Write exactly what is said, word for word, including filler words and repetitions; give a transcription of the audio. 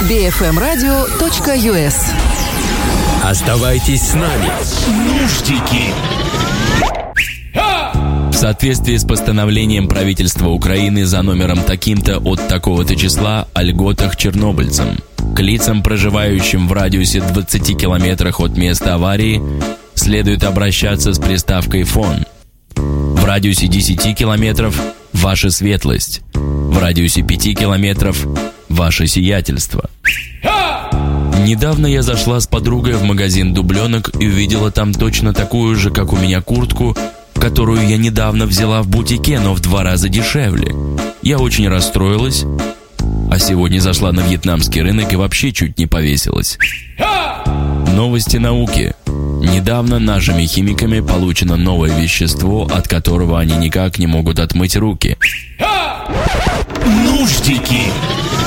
би эф эм радио точка ю эс. Оставайтесь с нами. Нуждики. В соответствии с постановлением правительства Украины за номером таким-то от такого-то числа о льготах чернобыльцам, к лицам, проживающим в радиусе двадцати километрах от места аварии, следует обращаться с приставкой «фон». В радиусе десяти километров – «Ваша светлость». В радиусе пяти километров – «Ваше сиятельство». Недавно я зашла с подругой в магазин дубленок и увидела там точно такую же, как у меня, куртку, которую я недавно взяла в бутике, но в два раза дешевле. Я очень расстроилась, а сегодня зашла на вьетнамский рынок и вообще чуть не повесилась. Новости науки. Недавно нашими химиками получено новое вещество, от которого они никак не могут отмыть руки. Нуждики.